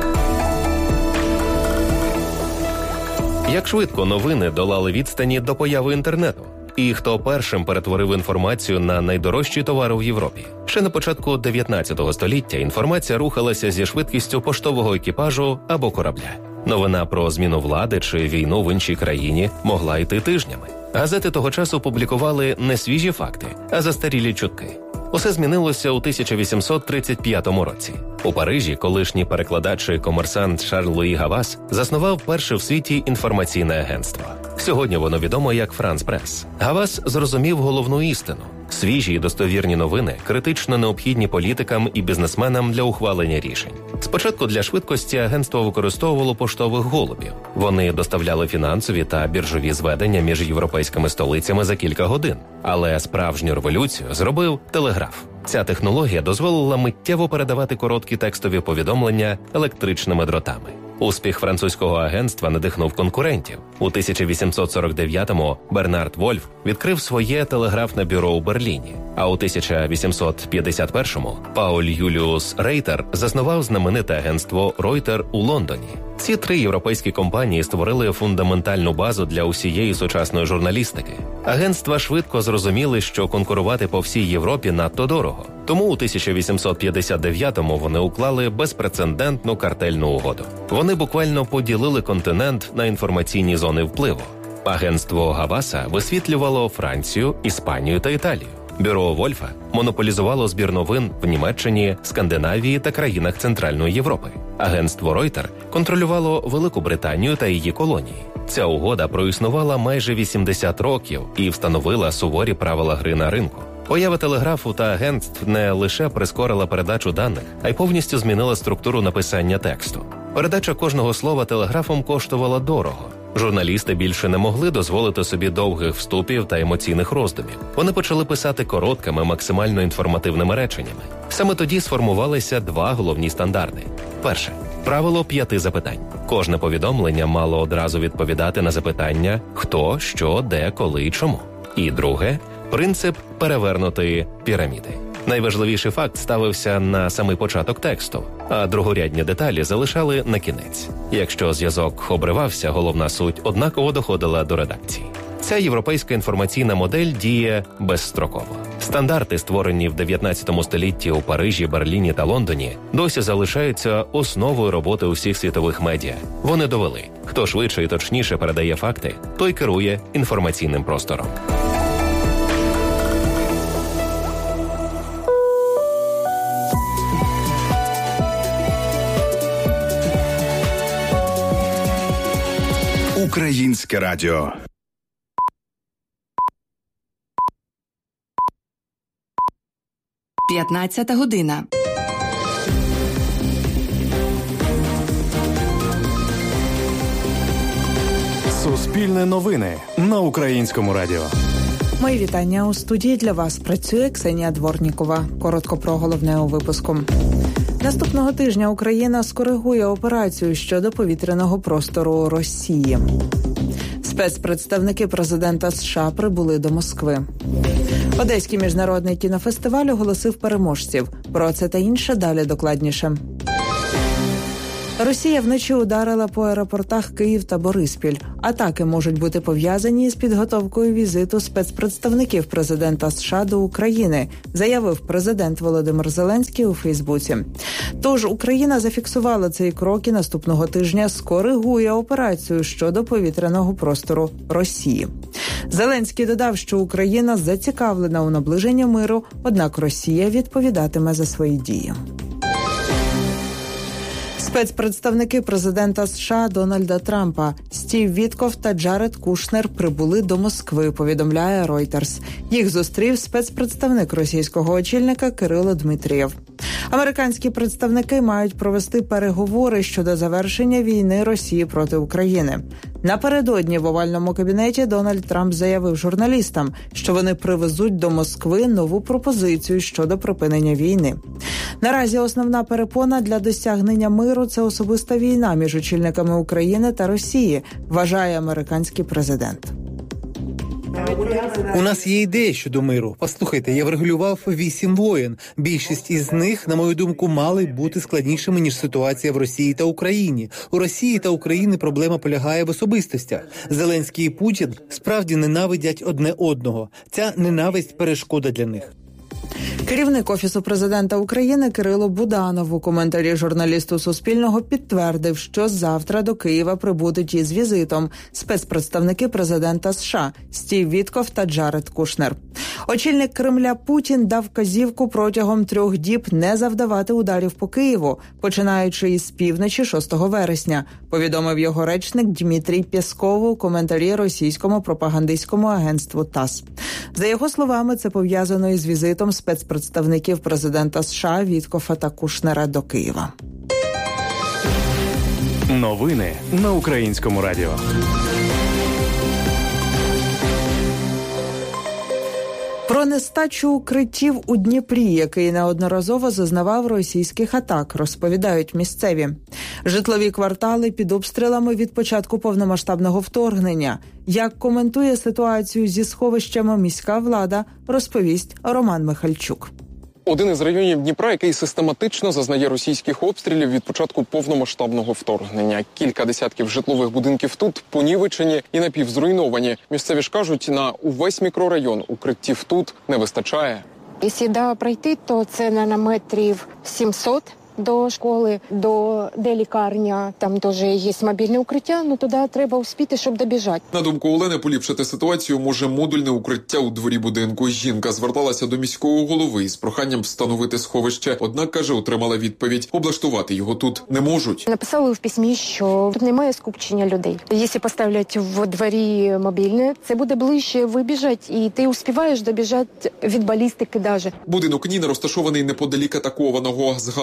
Як швидко новини долали відстані до появи інтернету? І хто першим перетворив інформацію на найдорожчий товар в Європі? Ще на початку 19 століття інформація рухалася зі швидкістю поштового екіпажу або корабля. Новина про зміну влади чи війну в іншій країні могла йти тижнями. Газети того часу публікували не свіжі факти, а застарілі чутки. Усе змінилося у 1835 році. У Парижі колишній перекладач і комерсант Шарль Луї Гавас заснував перше в світі інформаційне агентство. Сьогодні воно відомо як Франс Прес. Гавас зрозумів головну істину. Свіжі і достовірні новини критично необхідні політикам і бізнесменам для ухвалення рішень. Спочатку для швидкості агентство використовувало поштових голубів. Вони доставляли фінансові та біржові зведення між європейськими столицями за кілька годин. Але справжню революцію зробив телеграф. Ця технологія дозволила миттєво передавати короткі текстові повідомлення електричними дротами. Успіх французького агентства надихнув конкурентів. У 1849-му Бернард Вольф відкрив своє телеграфне бюро у Берліні, а у 1851-му Пауль Юліус Рейтер заснував знамените агентство Ройтер у Лондоні. Ці три європейські компанії створили фундаментальну базу для усієї сучасної журналістики. Агентства швидко зрозуміли, що конкурувати по всій Європі надто дорого. Тому у 1859-му вони уклали безпрецедентну картельну угоду. Вони буквально поділили континент на інформаційні зони впливу. Агентство Гаваса висвітлювало Францію, Іспанію та Італію. Бюро Вольфа монополізувало збір новин в Німеччині, Скандинавії та країнах Центральної Європи. Агентство Ройтер контролювало Велику Британію та її колонії. Ця угода проіснувала майже 80 років і встановила суворі правила гри на ринку. Поява телеграфу та агентств не лише прискорила передачу даних, а й повністю змінила структуру написання тексту. Передача кожного слова телеграфом коштувала дорого. Журналісти більше не могли дозволити собі довгих вступів та емоційних роздумів. Вони почали писати короткими, максимально інформативними реченнями. Саме тоді сформувалися два головні стандарти. Перше – правило 5 запитань. Кожне повідомлення мало одразу відповідати на запитання «хто», «що», «де», «коли» і «чому». І друге – принцип перевернутої піраміди. Найважливіший факт ставився на самий початок тексту, а другорядні деталі залишали на кінець. Якщо зв'язок обривався, головна суть однаково доходила до редакції. Ця європейська інформаційна модель діє безстроково. Стандарти, створені в 19 столітті у Парижі, Берліні та Лондоні, досі залишаються основою роботи усіх світових медіа. Вони довели, хто швидше і точніше передає факти, той керує інформаційним простором. Українське радіо. П'ятнадцята година. Суспільне новини на Українському радіо. Мої вітання. У студії для вас працює Ксенія Дворнікова. Коротко про головне у випуску. Наступного тижня Україна скоригує операцію щодо повітряного простору Росії. Спецпредставники президента США прибули до Москви. Одеський міжнародний кінофестиваль оголосив переможців. Про це та інше далі докладніше. Росія вночі ударила по аеропортах Київ та Бориспіль. Атаки можуть бути пов'язані з підготовкою візиту спецпредставників президента США до України, заявив президент Володимир Зеленський у Фейсбуці. Тож Україна зафіксувала цей крок і наступного тижня скоригує операцію щодо повітряного простору Росії. Зеленський додав, що Україна зацікавлена у наближенні миру, однак Росія відповідатиме за свої дії. Спецпредставники президента США Дональда Трампа Стів Вітков та Джаред Кушнер прибули до Москви, повідомляє Reuters. Їх зустрів спецпредставник російського очільника Кирило Дмитрієв. Американські представники мають провести переговори щодо завершення війни Росії проти України. Напередодні в овальному кабінеті Дональд Трамп заявив журналістам, що вони привезуть до Москви нову пропозицію щодо припинення війни. Наразі основна перепона для досягнення миру – це особиста війна між очільниками України та Росії, вважає американський президент. У нас є ідея щодо миру. Послухайте, я врегулював 8 воєн. Більшість із них, на мою думку, мали бути складнішими, ніж ситуація в Росії та Україні. У Росії та Україні проблема полягає в особистостях. Зеленський і Путін справді ненавидять одне одного. Ця ненависть – перешкода для них. Керівник Офісу президента України Кирило Буданов у коментарі журналісту Суспільного підтвердив, що завтра до Києва прибудуть із візитом спецпредставники президента США Стів Вітков та Джаред Кушнер. Очільник Кремля Путін дав вказівку протягом 3 діб не завдавати ударів по Києву, починаючи із півночі 6 вересня, повідомив його речник Дмитрій Пєсков у коментарі російському пропагандистському агентству ТАСС. За його словами, це пов'язано із візитом спецпредставників президента США Віткофа та Кушнера до Києва. Новини на Українському радіо. Про нестачу укриттів у Дніпрі, який неодноразово зазнавав російських атак, розповідають місцеві. Житлові квартали під обстрілами від початку повномасштабного вторгнення. Як коментує ситуацію зі сховищами міська влада, розповість Роман Михальчук. Один із районів Дніпра, який систематично зазнає російських обстрілів від початку повномасштабного вторгнення. Кілька десятків житлових будинків тут понівечені і напівзруйновані. Місцеві ж кажуть, на увесь мікрорайон укриттів тут не вистачає. Якщо пройти, то це на метрів 700 до школи, де лікарня, там теж є мобільне укриття, ну туди треба успіти, щоб добіжати. На думку Олени, поліпшити ситуацію може модульне укриття у дворі будинку. Жінка зверталася до міського голови із проханням встановити сховище, однак, каже, отримала відповідь. Облаштувати його тут не можуть. Написали в письмі, що тут немає скупчення людей. Якщо поставлять в дворі мобільне, це буде ближче вибіжать, і ти успіваєш добіжати від балістики даже. Будинок Ніни розташований неподалік атакованого. Згадує,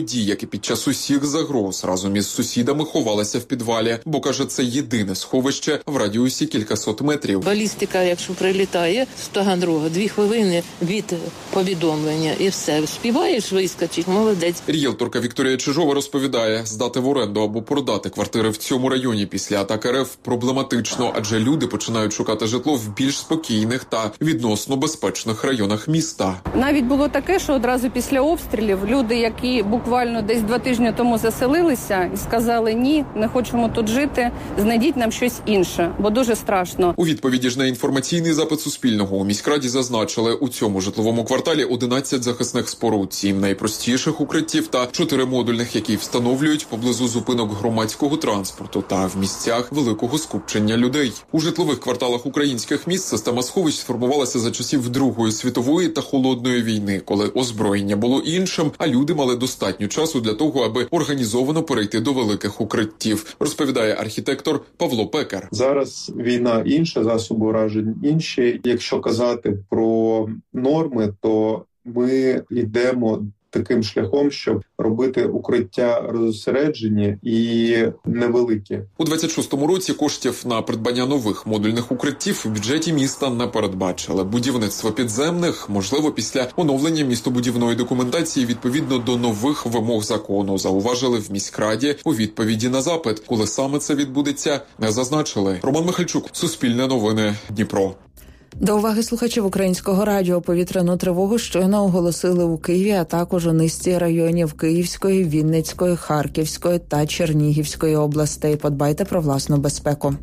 водій, як і під час усіх загроз, разом із сусідами ховалася в підвалі, бо, каже, це єдине сховище в радіусі кількасот метрів. Балістика, якщо прилітає з Таганрога, 2 хвилини від повідомлення і все. Співаєш, вискочить, молодець. Ріелторка Вікторія Чижова розповідає, здати в оренду або продати квартири в цьому районі після атак РФ проблематично, адже люди починають шукати житло в більш спокійних та відносно безпечних районах міста. Навіть було таке, що одразу після обстрілів люди, які буквально десь 2 тижні тому заселилися і сказали: ні, не хочемо тут жити, знайдіть нам щось інше, бо дуже страшно. У відповіді ж на інформаційний запит Суспільного у міськраді зазначили, у цьому житловому кварталі 11 захисних споруд, 7 найпростіших укриттів та 4 модульних, які встановлюють поблизу зупинок громадського транспорту та в місцях великого скупчення людей. У житлових кварталах українських міст система сховищ сформувалася за часів Другої світової та Холодної війни, коли озброєння було іншим, а люди мали достатньо часу для того, аби організовано перейти до великих укриттів, розповідає архітектор Павло Пекар. Зараз війна інша, засоби уражень інші. Якщо казати про норми, то ми йдемо таким шляхом, щоб робити укриття розосереджені і невеликі. У 26-му році коштів на придбання нових модульних укриттів у бюджеті міста не передбачили. Будівництво підземних можливо після оновлення містобудівної документації відповідно до нових вимог закону, зауважили в міськраді у відповіді на запит. Коли саме це відбудеться, не зазначили. Роман Михальчук, Суспільне новини, Дніпро. До уваги слухачів Українського радіо, повітряну тривогу щойно оголосили у Києві, а також у низці районів Київської, Вінницької, Харківської та Чернігівської областей. Подбайте про власну безпеку.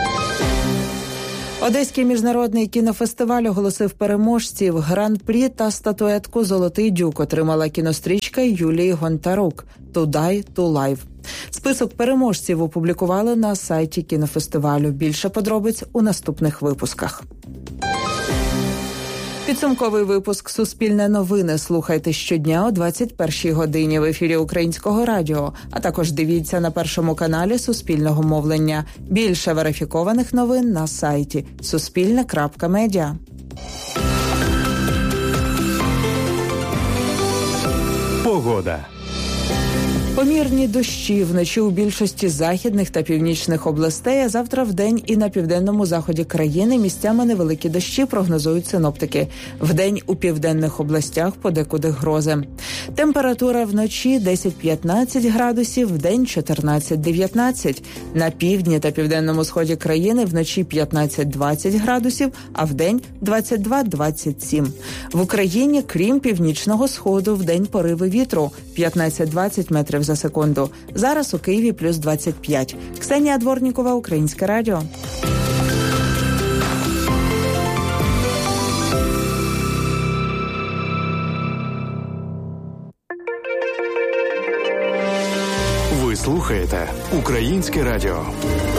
Одеський міжнародний кінофестиваль оголосив переможців. Гран-прі та статуетку «Золотий дюк» отримала кінострічка Юлії Гонтарук «To Die, to Live». Список переможців опублікували на сайті кінофестивалю. Більше подробиць у наступних випусках. Підсумковий випуск «Суспільне новини» слухайте щодня о 21-й годині в ефірі Українського радіо, а також дивіться на Першому каналі Суспільного мовлення. Більше верифікованих новин на сайті suspilne.media. Погода. Помірні дощі вночі у більшості західних та північних областей, а завтра вдень і на південному заході країни місцями невеликі дощі, прогнозують синоптики. Вдень у південних областях подекуди грози. Температура вночі 10-15 градусів, вдень 14-19. На півдні та південному сході країни вночі 15-20 градусів, а вдень 22-27. В Україні, крім північного сходу, вдень пориви вітру 15-20 метрів за секунду. Зараз у Києві плюс 25. Ксенія Дворнікова, Українське радіо. Ви слухаєте Українське радіо.